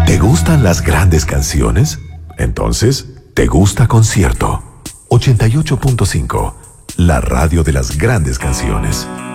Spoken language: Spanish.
¿Te gustan las grandes canciones? Entonces, ¿te gusta Concierto? 88.5, la radio de las grandes canciones.